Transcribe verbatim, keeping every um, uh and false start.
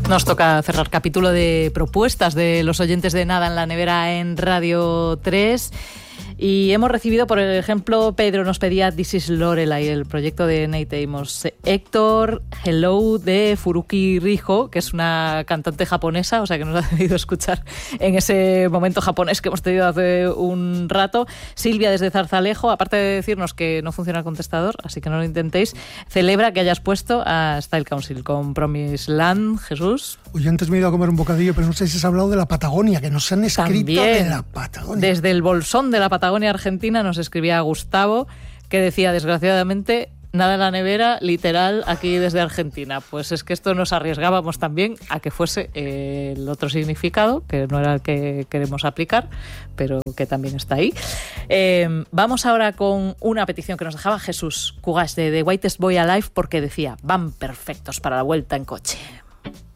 Nos toca cerrar capítulo de propuestas de los oyentes de Nada en la Nevera en Radio tres. Y hemos recibido, por ejemplo, Pedro nos pedía This is Lorelai, el proyecto de Nate Amos. Héctor, Hello, de Furuki Riho, que es una cantante japonesa, o sea que nos ha debido escuchar en ese momento japonés que hemos tenido hace un rato. Silvia, desde Zarzalejo, aparte de decirnos que no funciona el contestador, así que no lo intentéis, celebra que hayas puesto a Style Council con Promised Land. Jesús. Oye, antes me he ido a comer un bocadillo, pero no sé si has hablado de la Patagonia, que nos han escrito También, de la Patagonia. Desde el bolsón de la Patagonia Argentina nos escribía Gustavo, que decía, desgraciadamente, nada en la nevera, literal, aquí desde Argentina. Pues es que esto nos arriesgábamos también a que fuese eh, el otro significado, que no era el que queremos aplicar, pero que también está ahí. Eh, vamos ahora con una petición que nos dejaba Jesús Cugas de The Whitest Boy Alive, porque decía, van perfectos para la vuelta en coche.